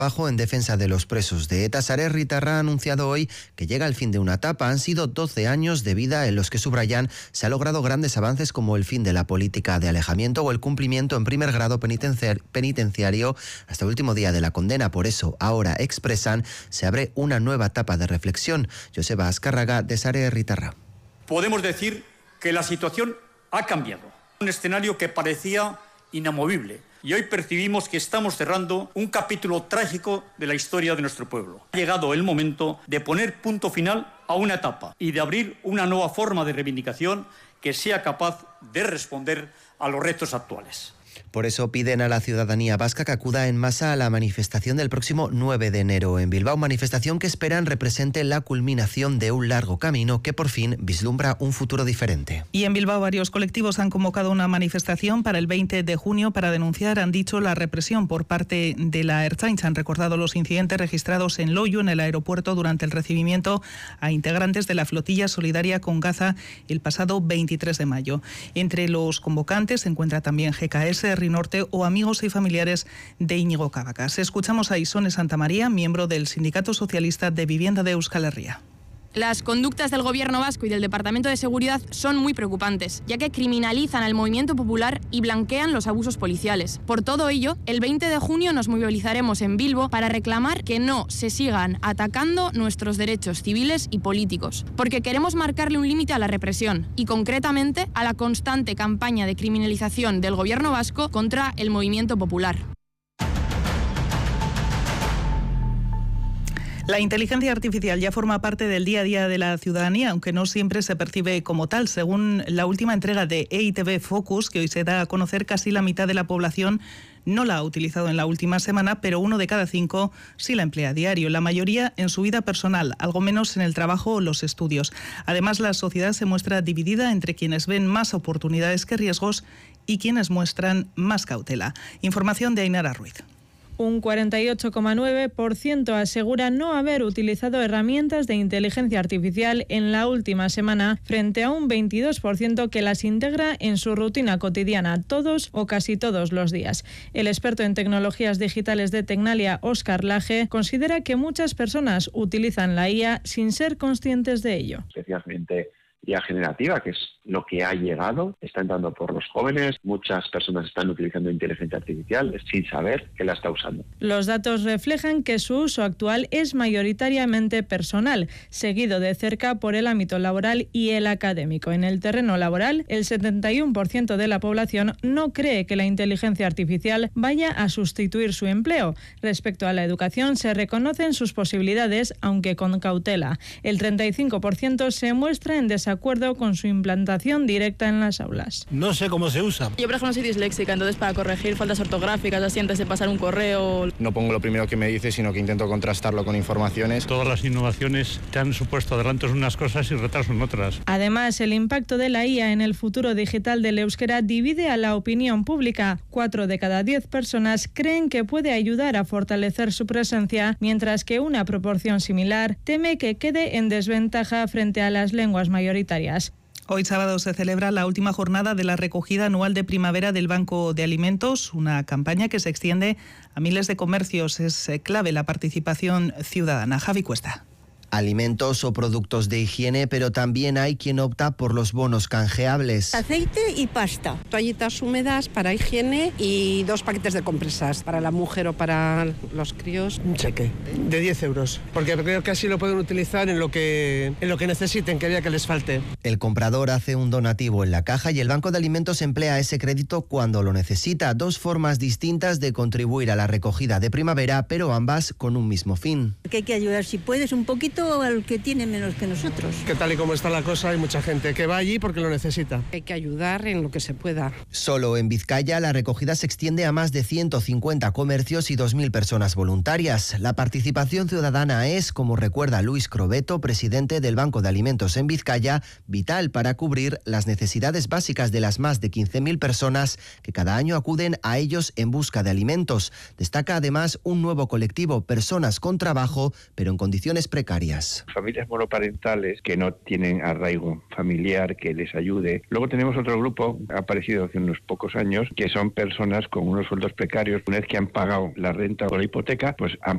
Trabajo en defensa de los presos de ETA. Sare Ritarra ha anunciado hoy que llega el fin de una etapa. Han sido 12 años de vida en los que, subrayan, se ha logrado grandes avances como el fin de la política de alejamiento o el cumplimiento en primer grado penitenciario hasta el último día de la condena. Por eso, ahora expresan, se abre una nueva etapa de reflexión. Joseba Azcárraga, de Sare Ritarra. Podemos decir que la situación ha cambiado. Un escenario que parecía inamovible. Y hoy percibimos que estamos cerrando un capítulo trágico de la historia de nuestro pueblo. Ha llegado el momento de poner punto final a una etapa y de abrir una nueva forma de reivindicación que sea capaz de responder a los retos actuales. Por eso piden a la ciudadanía vasca que acuda en masa a la manifestación del próximo 9 de enero en Bilbao, manifestación que esperan represente la culminación de un largo camino que por fin vislumbra un futuro diferente. Y en Bilbao varios colectivos han convocado una manifestación para el 20 de junio para denunciar, han dicho, la represión por parte de la Ertzaintza. Han recordado los incidentes registrados en Loiu, en el aeropuerto, durante el recibimiento a integrantes de la flotilla solidaria con Gaza el pasado 23 de mayo. Entre los convocantes se encuentra también GKS, Norte o amigos y familiares de Íñigo Cabacas. Escuchamos a Isone Santamaría, miembro del Sindicato Socialista de Vivienda de Euskal Herria. Las conductas del Gobierno vasco y del Departamento de Seguridad son muy preocupantes, ya que criminalizan al movimiento popular y blanquean los abusos policiales. Por todo ello, el 20 de junio nos movilizaremos en Bilbo para reclamar que no se sigan atacando nuestros derechos civiles y políticos, porque queremos marcarle un límite a la represión y, concretamente, a la constante campaña de criminalización del Gobierno vasco contra el movimiento popular. La inteligencia artificial ya forma parte del día a día de la ciudadanía, aunque no siempre se percibe como tal. Según la última entrega de EITB Focus, que hoy se da a conocer, casi la mitad de la población no la ha utilizado en la última semana, pero 1 de cada 5 sí la emplea a diario, la mayoría en su vida personal, algo menos en el trabajo o los estudios. Además, la sociedad se muestra dividida entre quienes ven más oportunidades que riesgos y quienes muestran más cautela. Información de Ainara Ruiz. Un 48,9% asegura no haber utilizado herramientas de inteligencia artificial en la última semana, frente a un 22% que las integra en su rutina cotidiana todos o casi todos los días. El experto en tecnologías digitales de Tecnalia, Óscar Laje, considera que muchas personas utilizan la IA sin ser conscientes de ello. Especialmente IA generativa, que es lo que ha llegado, está entrando por los jóvenes. Muchas personas están utilizando inteligencia artificial sin saber que la está usando. Los datos reflejan que su uso actual es mayoritariamente personal, seguido de cerca por el ámbito laboral y el académico. En el terreno laboral, el 71% de la población no cree que la inteligencia artificial vaya a sustituir su empleo. Respecto a la educación, se reconocen sus posibilidades, aunque con cautela. El 35% se muestra en desacuerdo con su implantación directa en las aulas. No sé cómo se usa. Yo, por ejemplo, soy disléxica, entonces para corregir faltas ortográficas, así antes de pasar un correo. No pongo lo primero que me dice, sino que intento contrastarlo con informaciones. Todas las innovaciones te han supuesto adelantos en unas cosas y retrasos en otras. Además, el impacto de la IA en el futuro digital del euskera divide a la opinión pública. 4 de cada 10 personas creen que puede ayudar a fortalecer su presencia, mientras que una proporción similar teme que quede en desventaja frente a las lenguas mayoritarias. Hoy sábado se celebra la última jornada de la recogida anual de primavera del Banco de Alimentos, una campaña que se extiende a miles de comercios. Es clave la participación ciudadana. Javi Cuesta. Alimentos o productos de higiene, pero también hay quien opta por los bonos canjeables. Aceite y pasta, toallitas húmedas para higiene y 2 paquetes de compresas para la mujer o para los críos. Un cheque de 10 euros, porque creo que así lo pueden utilizar en lo que necesiten, que haya que les falte. El comprador hace un donativo en la caja y el Banco de Alimentos emplea ese crédito cuando lo necesita. 2 formas distintas de contribuir a la recogida de primavera, pero ambas con un mismo fin. Que hay que ayudar, si puedes, un poquito al que tiene menos que nosotros. Que tal y como está la cosa, hay mucha gente que va allí porque lo necesita. Hay que ayudar en lo que se pueda. Solo en Vizcaya la recogida se extiende a más de 150 comercios y 2.000 personas voluntarias. La participación ciudadana es, como recuerda Luis Crobeto, presidente del Banco de Alimentos en Vizcaya, vital para cubrir las necesidades básicas de las más de 15.000 personas que cada año acuden a ellos en busca de alimentos. Destaca además un nuevo colectivo, personas con trabajo, pero en condiciones precarias. Familias monoparentales que no tienen arraigo familiar que les ayude. Luego tenemos otro grupo, ha aparecido hace unos pocos años, que son personas con unos sueldos precarios. Una vez que han pagado la renta o la hipoteca, pues han